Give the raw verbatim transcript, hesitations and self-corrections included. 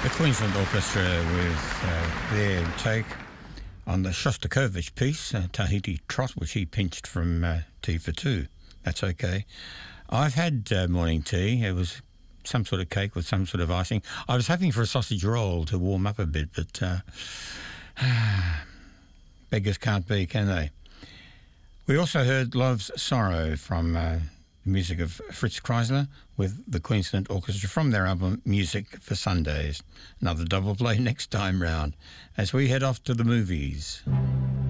The Queensland Orchestra with uh, their take on the Shostakovich piece, uh, Tahiti Trot, which he pinched from uh, Tea for Two. That's okay. I've had uh, morning tea. It was some sort of cake with some sort of icing. I was hoping for a sausage roll to warm up a bit, but uh, beggars can't be, can they? We also heard Love's Sorrow from uh, the music of Fritz Kreisler with the Queensland Orchestra from their album Music for Sundays. Another double play next time round as we head off to the movies.